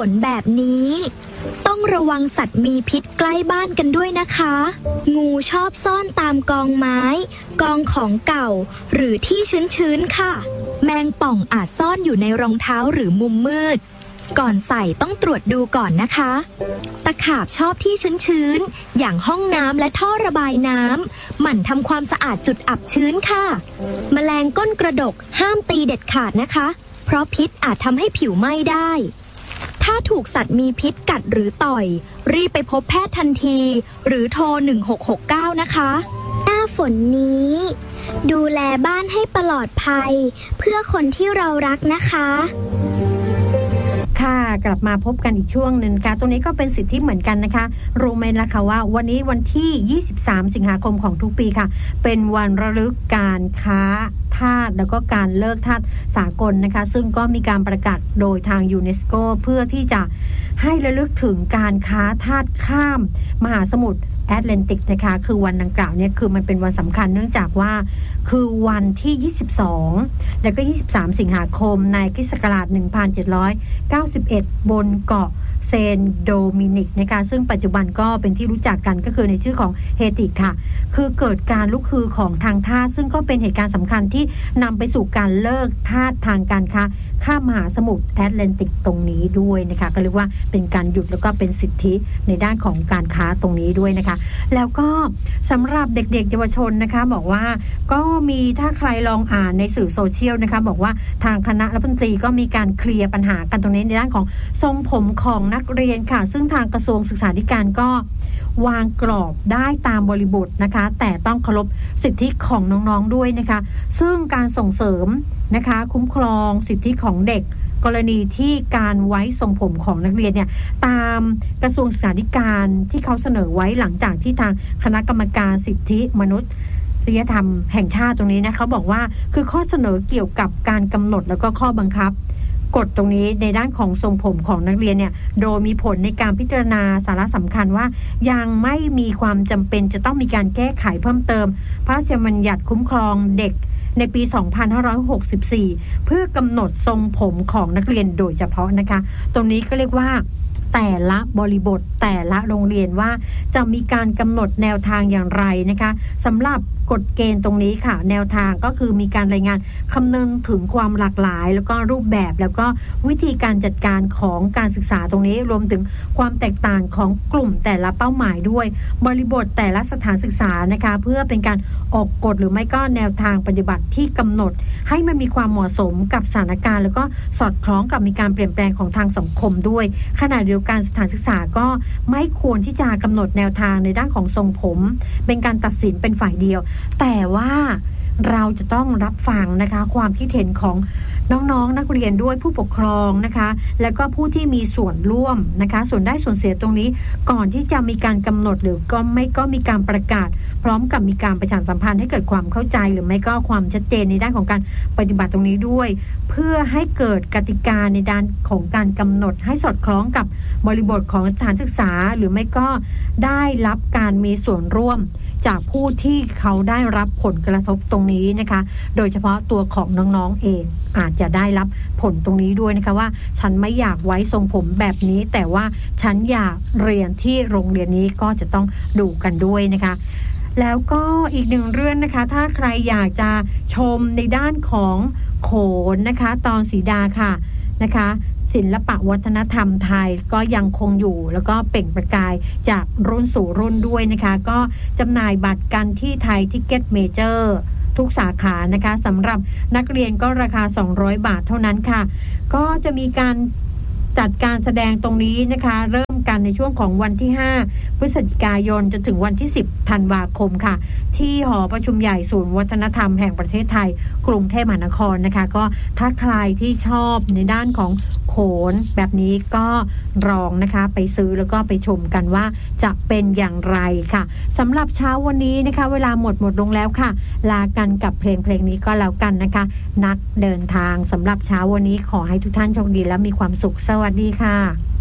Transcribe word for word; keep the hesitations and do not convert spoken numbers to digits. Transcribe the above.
นแบบนี้ต้องระวังสัตว์มีพิษใกล้บ้านกันด้วยนะคะงูชอบซ่อนตามกองไม้กองของเก่าหรือที่ชื้นๆค่ะแมงป่องอาจซ่อนอยู่ในรองเท้าหรือมุมมืดก่อนใส่ต้องตรวจดูก่อนนะคะตะขาบชอบที่ชื้นๆอย่างห้องน้ำและท่อระบายน้ำหมั่นทำความสะอาดจุดอับชื้นค่ะแมลงก้นกระดกห้ามตีเด็ดขาดนะคะเพราะพิษอาจทำให้ผิวไหม้ได้ถ้าถูกสัตว์มีพิษกัดหรือต่อยรีบไปพบแพทย์ทันทีหรือโทรหนึ่งหกหกเก้านะคะหน้าฝนนี้ดูแลบ้านให้ปลอดภัยเพื่อคนที่เรารักนะคะค่ะกลับมาพบกันอีกช่วงหนึ่งค่ะตรงนี้ก็เป็นสิทธิเหมือนกันนะคะรู้ไหมล่ะคะว่าวันนี้วันที่ยี่สิบสามสิงหาคมของทุกปีค่ะเป็นวันระลึกการค้าทาสแล้วก็การเลิกทาสสากลนะคะซึ่งก็มีการประกาศโดยทางยูเนสโกเพื่อที่จะให้ระลึกถึงการค้าทาสข้ามมหาสมุทรแอตแลนติกนะคะคือวันดังกล่าวเนี่ยคือมันเป็นวันสำคัญเนื่องจากว่าคือวันที่ยี่สิบสองและก็ยี่สิบสามสิงหาคมในคริสต์ศักราชหนึ่งพันเจ็ดร้อยเก้าสิบเอ็ดบนเกาะเซนโดมินิกนะคะซึ่งปัจจุบันก็เป็นที่รู้จักกันก็คือในชื่อของเฮติค่ะคือเกิดการลุกฮือของทางทาสซึ่งก็เป็นเหตุการณ์สำคัญที่นำไปสู่การเลิกทาสทางการค้าข้ามมหาสมุทรแอตแลนติกตรงนี้ด้วยนะคะก็เรียกว่าเป็นการหยุดแล้วก็เป็นสิทธิในด้านของการค้าตรงนี้ด้วยนะคะแล้วก็สำหรับเด็กๆเยาวชนนะคะบอกว่าก็มีถ้าใครลองอ่านในสื่อโซเชียลนะคะบอกว่าทางคณะรัฐมนตรีก็มีการเคลียร์ปัญหากันตรงนี้ในด้านของทรงผมของนักเรียนค่ะซึ่งทางกระทรวงศึกษาธิการก็วางกรอบได้ตามบริบทนะคะแต่ต้องเคารพสิทธิของน้องๆด้วยนะคะซึ่งการส่งเสริมนะคะคุ้มครองสิทธิของเด็กกรณีที่การไว้ทรงผมของนักเรียนเนี่ยตามกระทรวงศึกษาธิการที่เขาเสนอไว้หลังจากที่ทางคณะกรรมการสิทธิมนุษยธรรมแห่งชาติตรงนี้นะเขาบอกว่าคือข้อเสนอเกี่ยวกับการกำหนดแล้วก็ข้อบังคับกฎตรงนี้ในด้านของทรงผมของนักเรียนเนี่ยโดยมีผลในการพิจารณาสาระสำคัญว่ายังไม่มีความจำเป็นจะต้องมีการแก้ไขเพิ่มเติมพระราชบัญญัติคุ้มครองเด็กในปีสองพันห้าร้อยหกสิบสี่เพื่อกำหนดทรงผมของนักเรียนโดยเฉพาะนะคะตรงนี้ก็เรียกว่าแต่ละบริบทแต่ละโรงเรียนว่าจะมีการกำหนดแนวทางอย่างไรนะคะสำหรับกฎเกณฑ์ตรงนี้ค่ะแนวทางก็คือมีการรายงานคำนึงถึงความหลากหลายแล้วก็รูปแบบแล้วก็วิธีการจัดการของการศึกษาตรงนี้รวมถึงความแตกต่างของกลุ่มแต่ละเป้าหมายด้วยบริบทแต่ละสถานศึกษานะคะเพื่อเป็นการออกกฎหรือไม่ก็แนวทางปฏิบัติที่กำหนดให้มันมีความเหมาะสมกับสถานการณ์แล้วก็สอดคล้องกับมีการเปลี่ยนแปลงของทางสังคมด้วยขณะเดียวกันสถานศึกษาก็ไม่ควรที่จะกำหนดแนวทางในด้านของทรงผมเป็นการตัดสินเป็นฝ่ายเดียวแต่ว่าเราจะต้องรับฟังนะคะความคิดเห็นของน้องๆนักเรียนด้วยผู้ปกครองนะคะแล้วก็ผู้ที่มีส่วนร่วมนะคะส่วนได้ส่วนเสียตรงนี้ก่อนที่จะมีการกำหนดหรือก็ไม่ก็มีการประกาศพร้อมกับมีการประชาสัมพันธ์ให้เกิดความเข้าใจหรือไม่ก็ความชัดเจนในด้านของการปฏิบัติตรงนี้ด้วยเพื่อให้เกิดกติกาในด้านของการกำหนดให้สอดคล้องกับบริบทของสถานศึกษาหรือไม่ก็ได้รับการมีส่วนร่วมจากผู้ที่เขาได้รับผลกระทบตรงนี้นะคะโดยเฉพาะตัวของน้องๆเองอาจจะได้รับผลตรงนี้ด้วยนะคะว่าฉันไม่อยากไว้ทรงผมแบบนี้แต่ว่าฉันอยากเรียนที่โรงเรียนนี้ก็จะต้องดูกันด้วยนะคะแล้วก็อีกหนึ่งเรื่องนะคะถ้าใครอยากจะชมในด้านของโขนนะคะตอนสีดาค่ะนะคะศิลปะวัฒนธรรมไทยก็ยังคงอยู่แล้วก็เปล่งประกายจากรุ่นสู่รุ่นด้วยนะคะก็จำหน่ายบัตรกันที่ไทยทิกเก็ตเมเจอร์ทุกสาขานะคะสำหรับนักเรียนก็ราคาสองร้อยบาทเท่านั้นค่ะก็จะมีการจัดการแสดงตรงนี้นะคะเริ่มกันในช่วงของวันที่ห้าพฤศจิกายนจนถึงวันที่สิบธันวาคมค่ะที่หอประชุมใหญ่ศูนย์วัฒนธรรมแห่งประเทศไทยกรุงเทพมหานครนะคะก็ถ้าใครที่ชอบในด้านของโขนแบบนี้ก็ลองนะคะไปซื้อแล้วก็ไปชมกันว่าจะเป็นอย่างไรค่ะสำหรับเช้าวันนี้นะคะเวลาหมดหมดลงแล้วค่ะลากันกับเพลงเพลงนี้ก็แล้วกันนะคะนักเดินทางสำหรับเช้าวันนี้ขอให้ทุกท่านโชคดีและมีความสุขสวัสดีค่ะ